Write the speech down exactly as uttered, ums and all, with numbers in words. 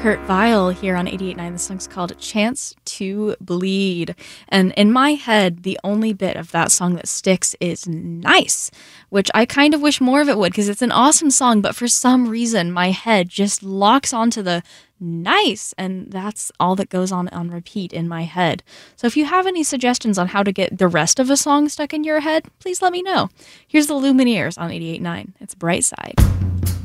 Kurt Vile here on eighty-eight point nine. The song's called Chance to Bleed. And in my head, the only bit of that song that sticks is nice, which I kind of wish more of it would, because it's an awesome song, but for some reason, my head just locks onto the nice, and that's all that goes on on repeat in my head. So if you have any suggestions on how to get the rest of a song stuck in your head, please let me know. Here's the Lumineers on eighty-eight point nine. It's Bright Side.